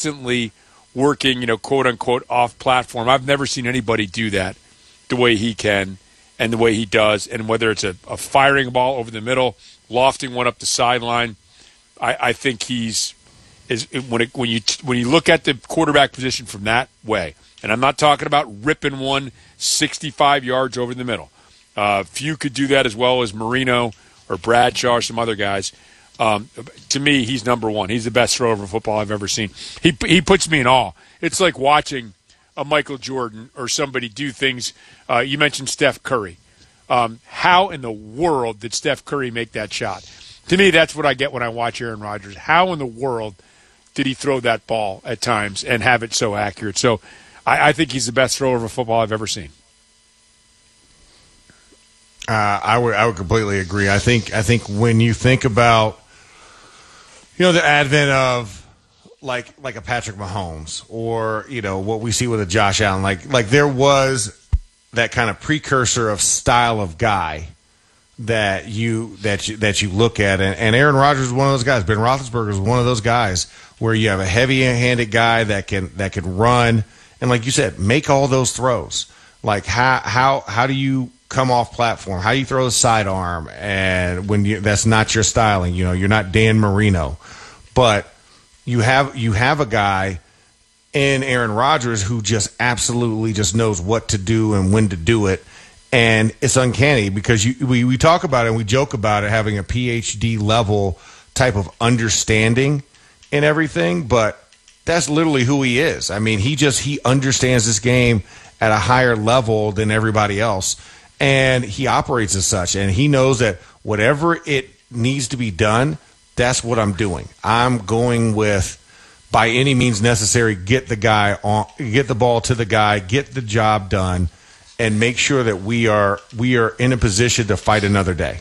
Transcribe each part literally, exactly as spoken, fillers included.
constantly working, you know, quote unquote off platform. I've never seen anybody do that the way he can and the way he does. And whether it's a, a firing ball over the middle, lofting one up the sideline, I, I think he's is when it, when you when you look at the quarterback position from that way. And I'm not talking about ripping one sixty-five yards over the middle. Uh, few could do that as well as Marino or Bradshaw or some other guys. Um, to me, he's number one. He's the best thrower of football I've ever seen. He he puts me in awe. It's like watching a Michael Jordan or somebody do things. Uh, you mentioned Steph Curry. Um, how in the world did Steph Curry make that shot? To me, that's what I get when I watch Aaron Rodgers. How in the world did he throw that ball at times and have it so accurate? So I, I think he's the best thrower of football I've ever seen. Uh, I would I would completely agree. I think I think when you think about, you know, the advent of like like a Patrick Mahomes or, you know, what we see with a Josh Allen, like like there was that kind of precursor of style of guy that you that you that you look at, and, and Aaron Rodgers is one of those guys. Ben Roethlisberger is one of those guys where you have a heavy-handed guy that can that can run and, like you said, make all those throws. Like how how how do you come off platform? How do you throw a sidearm? And when you, that's not your styling, you know, you're not Dan Marino, but you have you have a guy in Aaron Rodgers who just absolutely just knows what to do and when to do it. And it's uncanny because you, we, we talk about it and we joke about it having a P H D level type of understanding in everything, but that's literally who he is. I mean, he just he understands this game at a higher level than everybody else, and he operates as such. And he knows that whatever it needs to be done, that's what I'm doing. I'm going with, by any means necessary, get the guy on, get the ball to the guy, get the job done, and make sure that we are we are in a position to fight another day.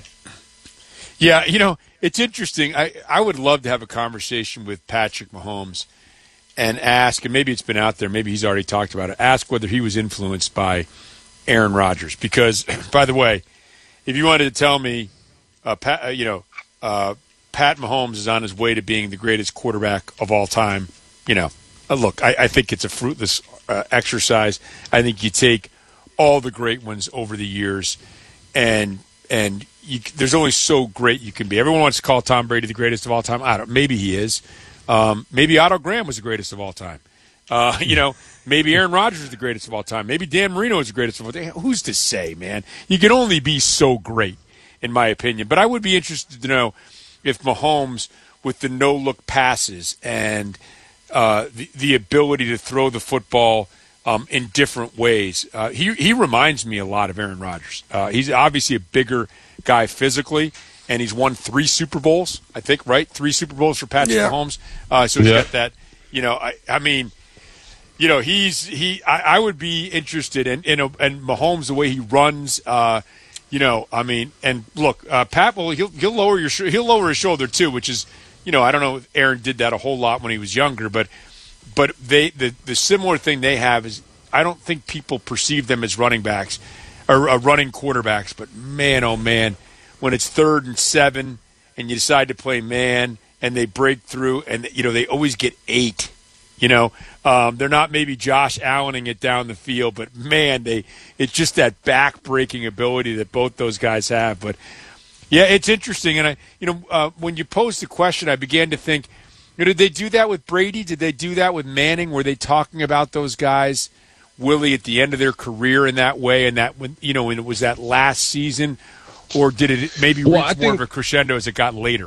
Yeah, you know, it's interesting. I, I would love to have a conversation with Patrick Mahomes and ask, and maybe it's been out there, maybe he's already talked about it, ask whether he was influenced by Aaron Rodgers. Because, by the way, if you wanted to tell me, uh, Pat, uh, you know, uh, Pat Mahomes is on his way to being the greatest quarterback of all time, you know, uh, look, I, I think it's a fruitless uh, exercise. I think you take all the great ones over the years, and and you, there's only so great you can be. Everyone wants to call Tom Brady the greatest of all time. I don't. Maybe he is. Um, maybe Otto Graham was the greatest of all time. Uh, you know, maybe Aaron Rodgers is the greatest of all time. Maybe Dan Marino is the greatest of all time. Who's to say, man? You can only be so great, in my opinion. But I would be interested to know if Mahomes, with the no-look passes and uh, the, the ability to throw the football um, in different ways, uh, he he reminds me a lot of Aaron Rodgers. Uh, he's obviously a bigger guy physically, and he's won three Super Bowls, I think, right? Three Super Bowls for Patrick yeah. Mahomes. Uh, so he's yeah. got that, you know, I, I mean, you know, he's he. I, I would be interested in, in a, and Mahomes, the way he runs, uh, you know, I mean, and look, uh, Pat will he'll he'll lower your he'll lower his shoulder too, which is, you know, I don't know if Aaron did that a whole lot when he was younger, but but they the the similar thing they have is I don't think people perceive them as running backs or uh, running quarterbacks, but man, oh man, when it's third and seven and you decide to play man and they break through and you know they always get eight. You know, um, they're not maybe Josh Allening it down the field, but man, they it's just that back-breaking ability that both those guys have. But yeah, it's interesting. And I, you know, uh, when you posed the question, I began to think, you know, did they do that with Brady? Did they do that with Manning? Were they talking about those guys, Willie, at the end of their career in that way? And that when you know, when it was that last season, or did it maybe reach well, more think, of a crescendo as it got later?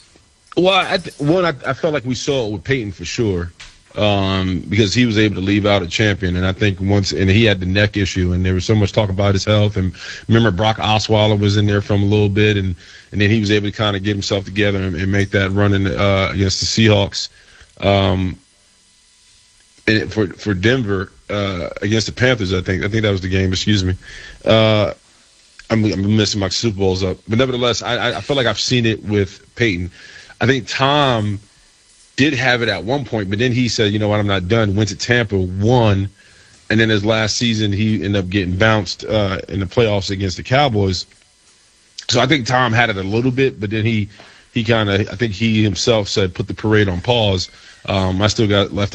Well, I th- one, I, I felt like we saw it with Peyton for sure. Um, because he was able to leave out a champion, and I think once, and he had the neck issue, and there was so much talk about his health. And remember, Brock Osweiler was in there from a little bit, and, and then he was able to kind of get himself together and, and make that run in, uh, against the Seahawks. Um, and for for Denver uh, against the Panthers, I think I think that was the game. Excuse me. Uh, I'm, I'm messing my Super Bowls up, but nevertheless, I, I feel like I've seen it with Peyton. I think Tom did have it at one point, but then he said, you know what, I'm not done. Went to Tampa, won, and then his last season he ended up getting bounced uh, in the playoffs against the Cowboys. So I think Tom had it a little bit, but then he he kind of, I think he himself said, put the parade on pause. Um, I still got left